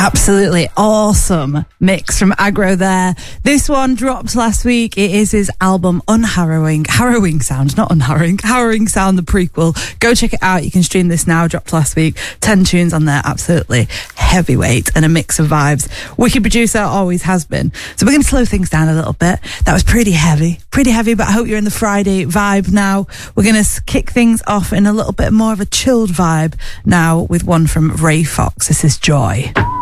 Absolutely awesome mix from Aggro there. This one dropped last week. It is his album Harrowing Sound, not Unharrowing, Harrowing Sound, the prequel. Go check it out. You can stream this now. Dropped last week. 10 tunes on there. Absolutely heavyweight and a mix of vibes. Wicked producer, always has been. So we're going to slow things down a little bit. That was pretty heavy, but I hope you're in the Friday vibe now. We're going to kick things off in a little bit more of a chilled vibe now with one from Ray Fox. This is Joy.